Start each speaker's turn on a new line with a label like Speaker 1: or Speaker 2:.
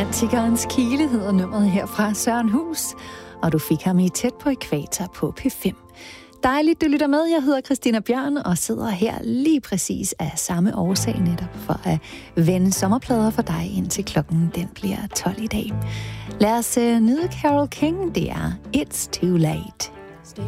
Speaker 1: Romantikerens Kile hedder nummeret her fra Søren Hus, og du fik ham i Tæt på Ækvator på P5. Dejligt, du lytter med. Jeg hedder Christina Bjørn og sidder her lige præcis af samme årsag netop for at vende sommerplader for dig indtil klokken den bliver 12 i dag. Lad os nyde Carole King. Det er It's Too Late.